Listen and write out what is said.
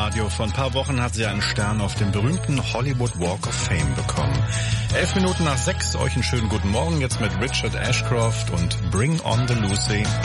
Radio. Vor ein paar Wochen hat sie einen Stern auf dem berühmten Hollywood Walk of Fame bekommen. 11 Minuten nach 6, euch einen schönen guten Morgen jetzt mit Richard Ashcroft und Bring on the Lucy.